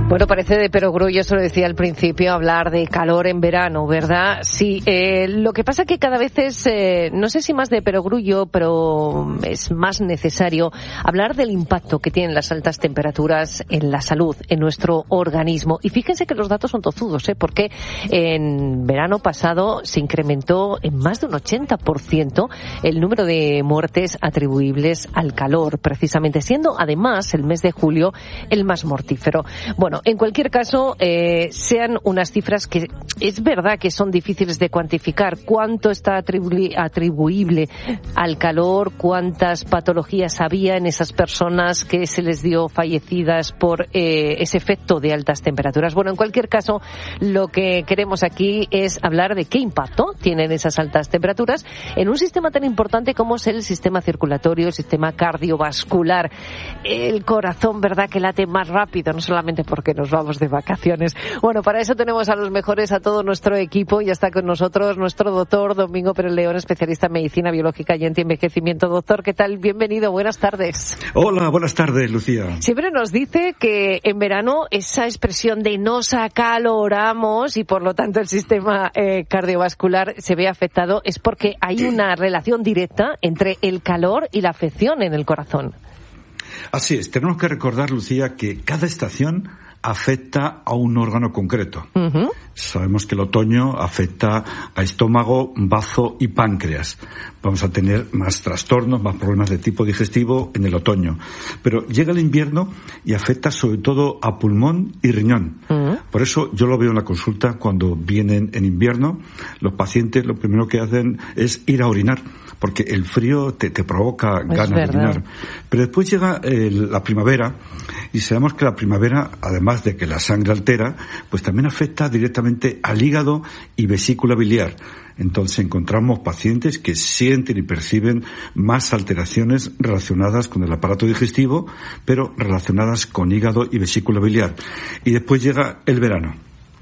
Bueno, parece de perogrullo, eso lo decía al principio, hablar de calor en verano, ¿verdad? Sí, lo que pasa que cada vez es, no sé si más de perogrullo, pero es más necesario hablar del impacto que tienen las altas temperaturas en la salud, en nuestro organismo. Y fíjense que los datos son tozudos, porque en verano pasado se incrementó en más de un 80% el número de muertes atribuibles al calor, precisamente siendo además el mes de julio el más mortífero. Bueno, en cualquier caso, sean unas cifras que es verdad que son difíciles de cuantificar. ¿Cuánto está atribuible al calor? ¿Cuántas patologías había en esas personas que se les dio fallecidas por ese efecto de altas temperaturas? Bueno, en cualquier caso, lo que queremos aquí es hablar de qué impacto tienen esas altas temperaturas en un sistema tan importante como es el sistema circulatorio, el sistema cardiovascular. El corazón, ¿verdad?, que late más rápido, no solamente porque nos vamos de vacaciones. Bueno, para eso tenemos a los mejores, a todo nuestro equipo. Ya está con nosotros nuestro doctor Domingo Pérez León, especialista en medicina biológica y antienvejecimiento. Doctor, ¿qué tal? Bienvenido, buenas tardes. Hola, buenas tardes, Lucía. Siempre nos dice que en verano esa expresión de nos acaloramos y por lo tanto el sistema cardiovascular se ve afectado es porque hay una relación directa entre el calor y la afección en el corazón. Así es, tenemos que recordar, Lucía, que cada estación afecta a un órgano concreto. Uh-huh. Sabemos que el otoño afecta a estómago, bazo y páncreas. Vamos a tener más trastornos, más problemas de tipo digestivo en el otoño. Pero llega el invierno y afecta sobre todo a pulmón y riñón. Uh-huh. Por eso yo lo veo en la consulta cuando vienen en invierno. Los pacientes lo primero que hacen es ir a orinar, porque el frío te provoca ganas de orinar. Pero después llega la primavera y sabemos que la primavera, además de que la sangre altera, pues también afecta directamente al hígado y vesícula biliar. Entonces encontramos pacientes que sienten y perciben más alteraciones relacionadas con el aparato digestivo, pero relacionadas con hígado y vesícula biliar. Y después llega el verano.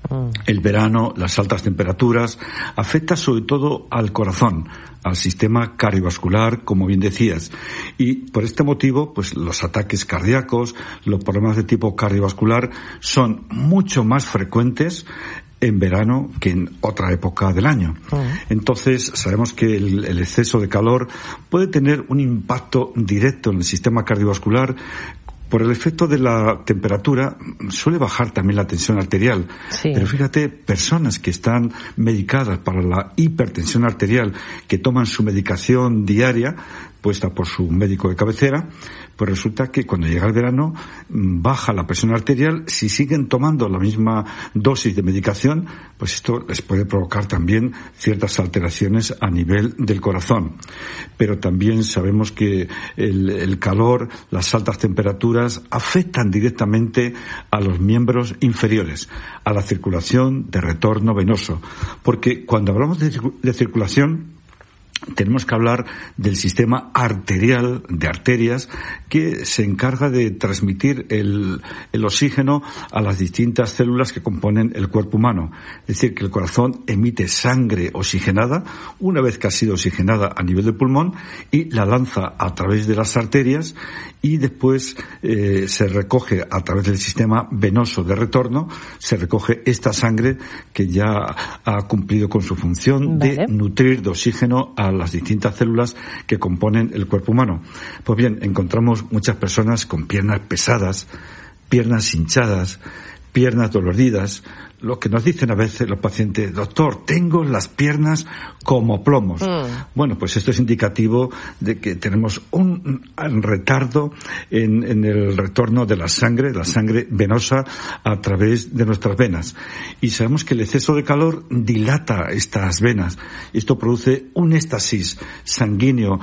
El verano, las altas temperaturas, afecta sobre todo al corazón, al sistema cardiovascular, como bien decías. Y por este motivo, pues los ataques cardíacos, los problemas de tipo cardiovascular son mucho más frecuentes en verano que en otra época del año. Entonces, sabemos que el exceso de calor puede tener un impacto directo en el sistema cardiovascular. Por el efecto de la temperatura suele bajar también la tensión arterial. Sí. Pero fíjate, personas que están medicadas para la hipertensión arterial, que toman su medicación diaria, puesta por su médico de cabecera, pues resulta que cuando llega el verano baja la presión arterial. Si siguen tomando la misma dosis de medicación, pues esto les puede provocar también ciertas alteraciones a nivel del corazón. Pero también sabemos que el calor, las altas temperaturas afectan directamente a los miembros inferiores, a la circulación de retorno venoso. Porque cuando hablamos de circulación, tenemos que hablar del sistema arterial, de arterias, que se encarga de transmitir el oxígeno a las distintas células que componen el cuerpo humano. Es decir, que el corazón emite sangre oxigenada, una vez que ha sido oxigenada a nivel del pulmón, y la lanza a través de las arterias, y después se recoge a través del sistema venoso de retorno, se recoge esta sangre que ya ha cumplido con su función de nutrir de oxígeno a las distintas células que componen el cuerpo humano. Pues bien, encontramos muchas personas con piernas pesadas, piernas hinchadas, piernas doloridas. Lo que nos dicen a veces los pacientes: doctor, tengo las piernas como plomos. Bueno, pues esto es indicativo de que tenemos un retardo en el retorno de la sangre venosa a través de nuestras venas. Y sabemos que el exceso de calor dilata estas venas. Esto produce un éxtasis sanguíneo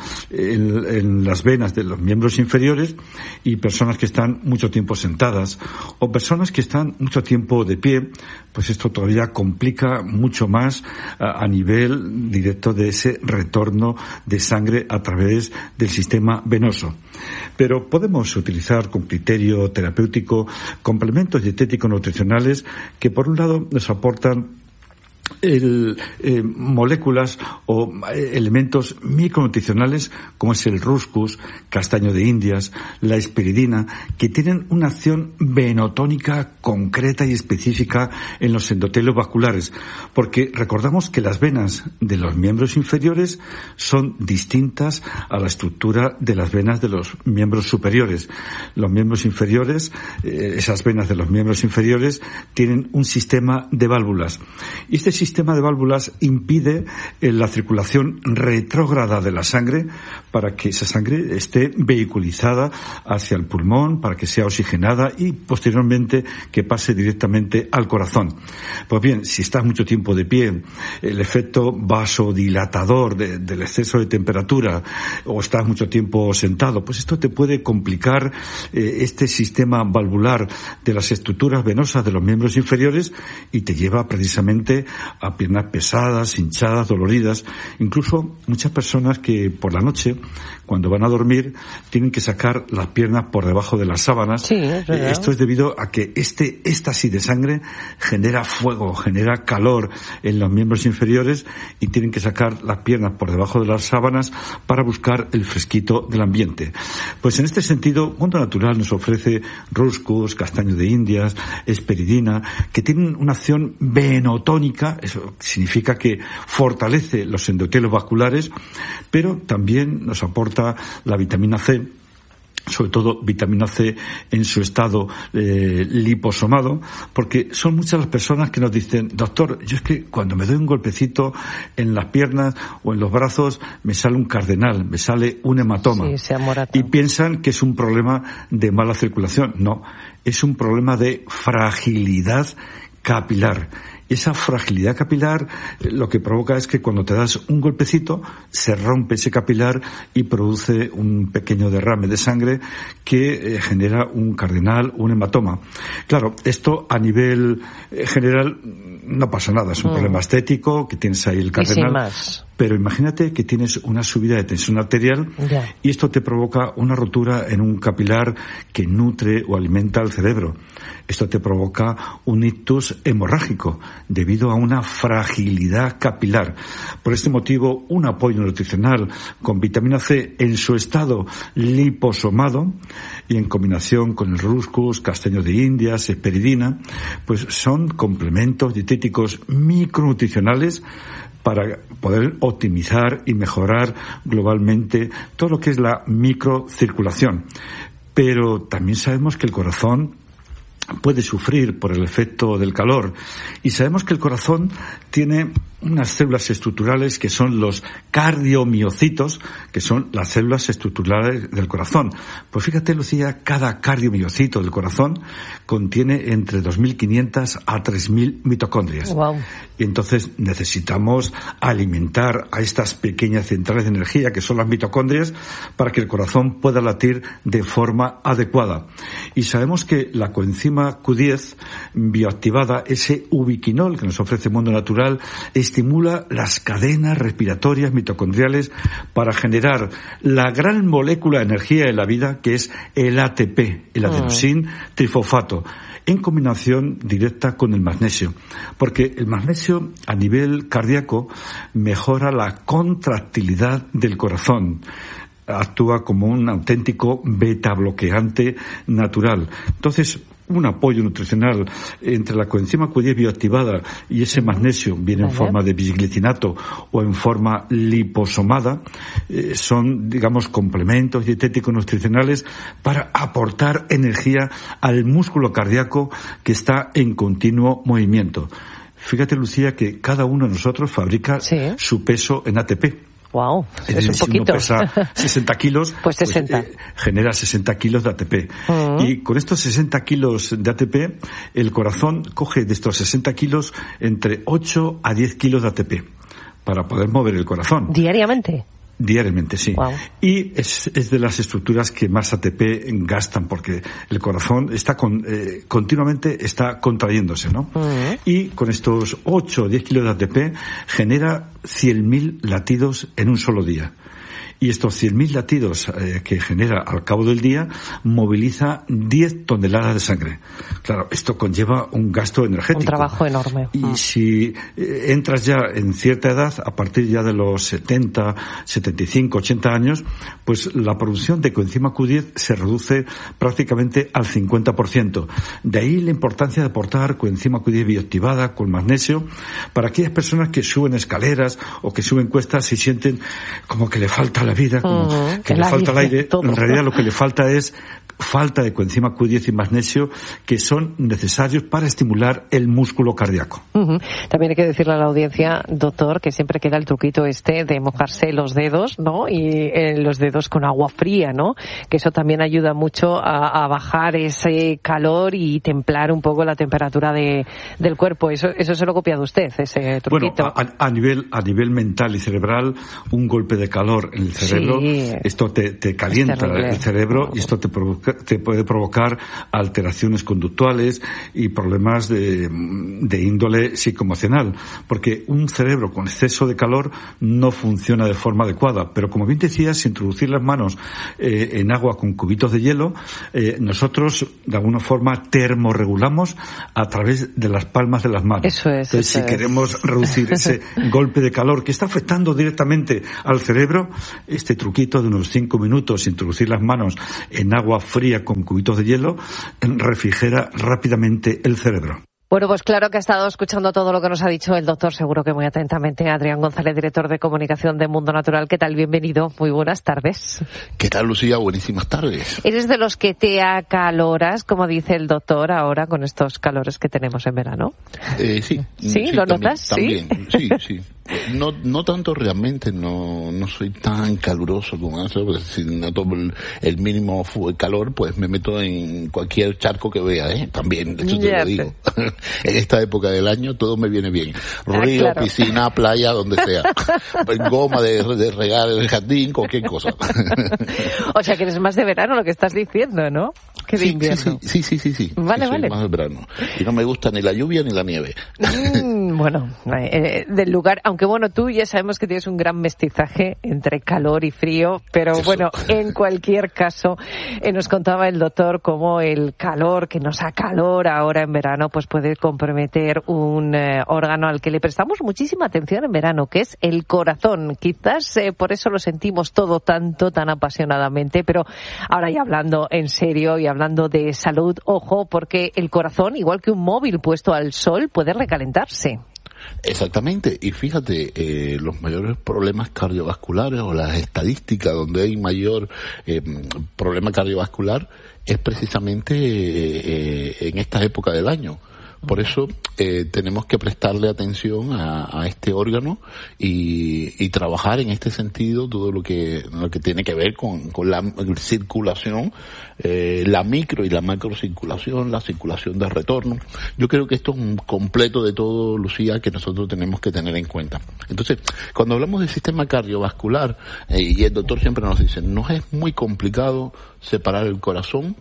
en las venas de los miembros inferiores, y personas que están mucho tiempo sentadas o personas que están mucho tiempo de pie, pues esto todavía complica mucho más a nivel directo de ese retorno de sangre a través del sistema venoso. Pero podemos utilizar con criterio terapéutico complementos dietético-nutricionales que, por un lado, nos aportan moléculas o elementos micronutricionales como es el ruscus, castaño de Indias, la hesperidina, que tienen una acción venotónica concreta y específica en los endotelios vasculares, porque recordamos que las venas de los miembros inferiores son distintas a la estructura de las venas de los miembros superiores. Los miembros inferiores, esas venas de los miembros inferiores tienen un sistema de válvulas, y este sistema de válvulas impide la circulación retrógrada de la sangre para que esa sangre esté vehiculizada hacia el pulmón, para que sea oxigenada y posteriormente que pase directamente al corazón. Pues bien, si estás mucho tiempo de pie, el efecto vasodilatador del exceso de temperatura, o estás mucho tiempo sentado, pues esto te puede complicar este sistema valvular de las estructuras venosas de los miembros inferiores y te lleva precisamente a piernas pesadas, hinchadas, doloridas. Incluso muchas personas que por la noche, cuando van a dormir, tienen que sacar las piernas por debajo de las sábanas. Sí, es verdad. Esto es debido a que este éxtasis de sangre genera fuego, genera calor en los miembros inferiores y tienen que sacar las piernas por debajo de las sábanas para buscar el fresquito del ambiente. Pues en este sentido, Mundo Natural nos ofrece ruscus, castaño de Indias, hesperidina, que tienen una acción venotónica. Eso significa que fortalece los endotelios vasculares, pero también nos aporta la vitamina C, sobre todo vitamina C en su estado liposomado, porque son muchas las personas que nos dicen: doctor, yo es que cuando me doy un golpecito en las piernas o en los brazos me sale un cardenal, me sale un hematoma. Sí, se amorata. Y piensan que es un problema de mala circulación. No, es un problema de fragilidad capilar. Esa fragilidad capilar lo que provoca es que cuando te das un golpecito se rompe ese capilar y produce un pequeño derrame de sangre que genera un cardenal, un hematoma. Claro, esto a nivel general no pasa nada, es un problema estético, que tienes ahí el cardenal. Y sin más. Pero imagínate que tienes una subida de tensión arterial y esto te provoca una rotura en un capilar que nutre o alimenta al cerebro. Esto te provoca un ictus hemorrágico debido a una fragilidad capilar. Por este motivo, un apoyo nutricional con vitamina C en su estado liposomado y en combinación con el ruscus, castaño de Indias, hesperidina, pues son complementos dietéticos micronutricionales para poder optimizar y mejorar globalmente todo lo que es la microcirculación. Pero también sabemos que el corazón puede sufrir por el efecto del calor y sabemos que el corazón tiene unas células estructurales que son los cardiomiocitos, que son las células estructurales del corazón. Pues fíjate, Lucía, cada cardiomiocito del corazón contiene entre 2.500 a 3.000 mitocondrias. Wow. Y entonces necesitamos alimentar a estas pequeñas centrales de energía que son las mitocondrias para que el corazón pueda latir de forma adecuada. Y sabemos que la coenzima Q10 bioactivada, ese ubiquinol que nos ofrece Mundo Natural, estimula las cadenas respiratorias mitocondriales para generar la gran molécula de energía de la vida que es el ATP, el adenosín trifosfato, en combinación directa con el magnesio, porque el magnesio a nivel cardíaco mejora la contractilidad del corazón, actúa como un auténtico beta bloqueante natural. Entonces, un apoyo nutricional entre la coenzima Q10 bioactivada y ese magnesio, viene en forma de bisglicinato o en forma liposomada, son, digamos, complementos dietéticos nutricionales para aportar energía al músculo cardíaco que está en continuo movimiento. Fíjate, Lucía, que cada uno de nosotros fabrica su peso en ATP. Wow, es un poquito. Si uno pesa 60 kilos, pues 60. Genera 60 kilos de ATP. Y con estos 60 kilos de ATP, el corazón coge de estos 60 kilos entre 8 a 10 kilos de ATP para poder mover el corazón. ¿Diariamente? Diariamente, sí. Wow. Y es de las estructuras que más ATP gastan, porque el corazón está continuamente está contrayéndose, ¿no? Y con estos 8 o 10 kilos de ATP genera 100.000 latidos en un solo día. Y estos 100.000 latidos que genera al cabo del día moviliza 10 toneladas de sangre. Claro, esto conlleva un gasto energético. Un trabajo enorme. Y si entras ya en cierta edad, a partir ya de los 70, 75, 80 años, pues la producción de coenzima Q10 se reduce prácticamente al 50%. De ahí la importancia de aportar coenzima Q10 bioactivada con magnesio para aquellas personas que suben escaleras o que suben cuestas y sienten como que le falta la vida, como que le falta el aire. Todo. En realidad lo que le falta es falta de coenzima Q10 y magnesio, que son necesarios para estimular el músculo cardíaco. También hay que decirle a la audiencia, doctor, que siempre queda el truquito de mojarse los dedos, ¿no? Y los dedos con agua fría, ¿no? Que eso también ayuda mucho a bajar ese calor y templar un poco la temperatura del cuerpo. Eso se lo ha copiado usted, ese truquito. Bueno, a nivel mental y cerebral, un golpe de calor en el cerebro, esto te calienta el cerebro y esto te puede provocar alteraciones conductuales y problemas de índole psicoemocional, porque un cerebro con exceso de calor no funciona de forma adecuada. Pero como bien decías, introducir las manos en agua con cubitos de hielo, nosotros de alguna forma termorregulamos a través de las palmas de las manos. Eso es. Entonces, si queremos reducir ese golpe de calor que está afectando directamente al cerebro, este truquito de unos 5 minutos, introducir las manos en agua fría con cubitos de hielo, refrigera rápidamente el cerebro. Bueno, pues claro que ha estado escuchando todo lo que nos ha dicho el doctor, seguro que muy atentamente. Adrián González, director de comunicación de Mundo Natural. ¿Qué tal? Bienvenido. Muy buenas tardes. ¿Qué tal, Lucía? Buenísimas tardes. ¿Eres de los que te acaloras, como dice el doctor, ahora con estos calores que tenemos en verano? Sí. ¿Sí? ¿Lo notas? También. Sí. No tanto realmente, no soy tan caluroso como eso, porque si noto el mínimo calor, pues me meto en cualquier charco que vea, también, de hecho te lo digo. En esta época del año todo me viene bien. Río, claro. Piscina, playa, donde sea. Goma de regar el jardín, cualquier cosa. O sea que eres más de verano lo que estás diciendo, ¿no? Que de invierno. Sí. Vale. Más de verano. Y no me gusta ni la lluvia ni la nieve. Bueno, del lugar, aunque bueno, tú ya sabemos que tienes un gran mestizaje entre calor y frío, pero eso. Bueno, en cualquier caso, nos contaba el doctor cómo el calor que nos acalora ahora en verano, pues puede comprometer un órgano al que le prestamos muchísima atención en verano, que es el corazón. Quizás por eso lo sentimos todo tan apasionadamente, pero ahora ya hablando en serio y hablando de salud, ojo, porque el corazón, igual que un móvil puesto al sol, puede recalentarse. Exactamente, y fíjate, los mayores problemas cardiovasculares o las estadísticas donde hay mayor problema cardiovascular es precisamente en esta época del año. Por eso tenemos que prestarle atención a este órgano y trabajar en este sentido todo lo que tiene que ver con la circulación, la micro y la macro circulación, la circulación de retorno. Yo creo que esto es un completo de todo, Lucía, que nosotros tenemos que tener en cuenta. Entonces, cuando hablamos del sistema cardiovascular, y el doctor siempre nos dice, no es muy complicado separar el corazón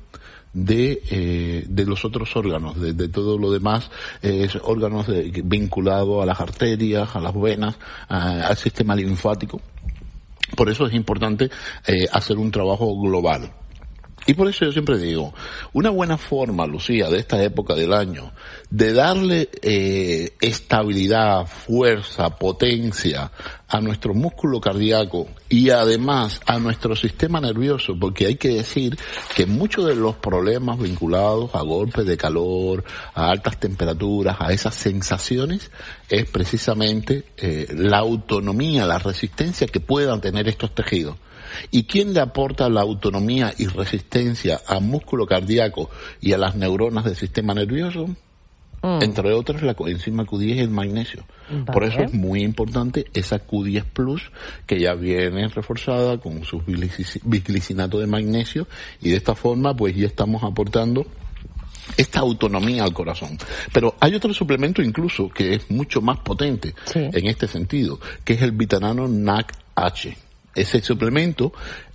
de los otros órganos, de todo lo demás, órganos vinculados a las arterias, a las venas, al sistema linfático. Por eso es importante hacer un trabajo global. Y por eso yo siempre digo, una buena forma, Lucía, de esta época del año, de darle estabilidad, fuerza, potencia a nuestro músculo cardíaco y además a nuestro sistema nervioso, porque hay que decir que muchos de los problemas vinculados a golpes de calor, a altas temperaturas, a esas sensaciones, es precisamente la autonomía, la resistencia que puedan tener estos tejidos. ¿Y quién le aporta la autonomía y resistencia al músculo cardíaco y a las neuronas del sistema nervioso? Entre otras, la coenzima Q10 y el magnesio. Vale. Por eso es muy importante esa Q10 Plus, que ya viene reforzada con sus bisglicinato de magnesio, y de esta forma pues ya estamos aportando esta autonomía al corazón. Pero hay otro suplemento incluso que es mucho más potente en este sentido, que es el Vitanano NAC-H. Ese suplemento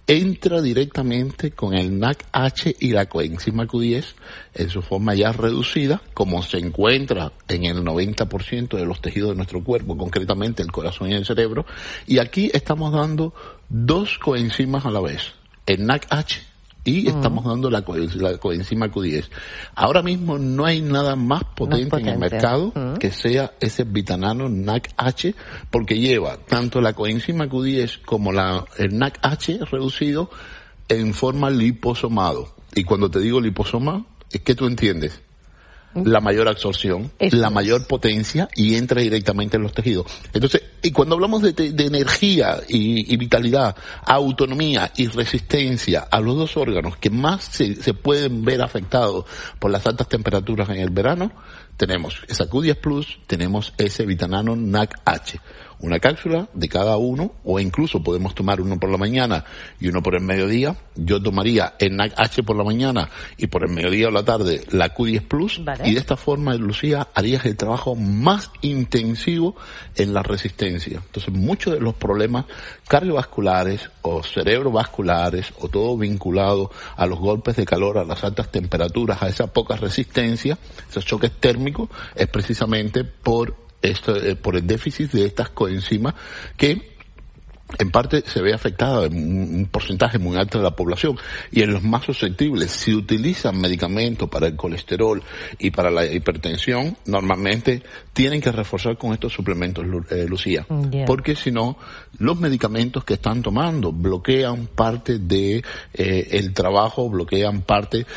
entra directamente con el NAC-H y la coenzima Q10 en su forma ya reducida, como se encuentra en el 90% de los tejidos de nuestro cuerpo, concretamente el corazón y el cerebro. Y aquí estamos dando 2 coenzimas a la vez, el NAC-H y estamos dando la coenzima Q10. Ahora mismo no hay nada más potente en el mercado que sea ese Vitanano NAC-H, porque lleva tanto la coenzima Q10 como el NAC-H reducido en forma liposomado. Y cuando te digo liposoma, es que tú entiendes la mayor absorción, la mayor potencia, y entra directamente en los tejidos. Entonces, y cuando hablamos de energía y vitalidad, autonomía y resistencia a los 2 órganos que más se pueden ver afectados por las altas temperaturas en el verano, tenemos esa Q10 Plus, tenemos ese Vitanano NAC-H. Una cápsula de cada uno, o incluso podemos tomar uno por la mañana y uno por el mediodía. Yo tomaría el NAC-H por la mañana y por el mediodía o la tarde la Q10 Plus. Vale. Y de esta forma, Lucía, harías el trabajo más intensivo en la resistencia. Entonces, muchos de los problemas cardiovasculares o cerebrovasculares o todo vinculado a los golpes de calor, a las altas temperaturas, a esa poca resistencia, esos choques térmicos, es precisamente por el déficit de estas coenzimas que en parte se ve afectada en un porcentaje muy alto de la población, y en los más susceptibles, si utilizan medicamentos para el colesterol y para la hipertensión, normalmente tienen que reforzar con estos suplementos, Lucía, porque si no, los medicamentos que están tomando bloquean parte de el trabajo, bloquean parte